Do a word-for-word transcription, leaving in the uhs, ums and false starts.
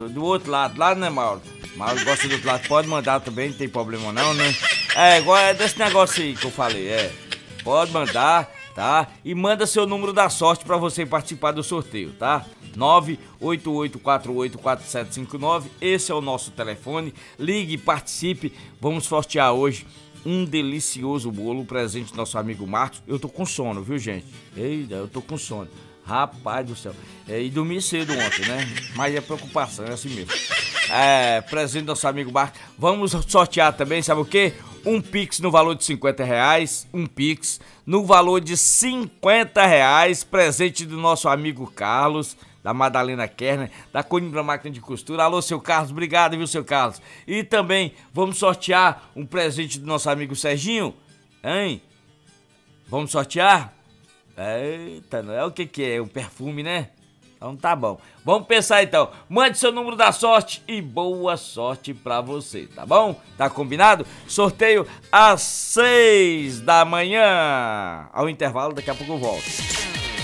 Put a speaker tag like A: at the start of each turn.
A: Do outro lado, lá, né, Mauro? Mauro gosta do outro lado, pode mandar também, não tem problema não, né? É, igual é desse negócio aí que eu falei, é. Pode mandar, tá? E manda seu número da sorte pra você participar do sorteio, tá? nove oito oito quatro oito quatro sete cinco nove, esse é o nosso telefone. Ligue, participe, vamos sortear hoje um delicioso bolo, presente do nosso amigo Marcos. Eu tô com sono, viu, gente? Eita, eu tô com sono. Rapaz do céu. É, e dormi cedo ontem, né? Mas é preocupação, é assim mesmo. É, presente do nosso amigo Marcos. Vamos sortear também, sabe o quê? Um Pix no valor de cinquenta reais. Um Pix no valor de cinquenta reais. Presente do nosso amigo Carlos, da Madalena Kerner, da Coimbra Máquina de Costura. Alô, seu Carlos, obrigado, viu, seu Carlos? E também vamos sortear um presente do nosso amigo Serginho, hein? Vamos sortear? Eita, não é o que que é? O perfume, né? Então tá bom. Vamos pensar então. Mande seu número da sorte e boa sorte pra você, tá bom? Tá combinado? Sorteio às seis da manhã. Ao intervalo, daqui a pouco eu volto.